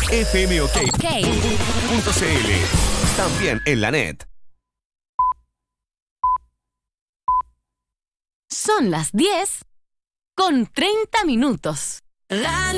fmok.cl. También en la net. Son las 10:30.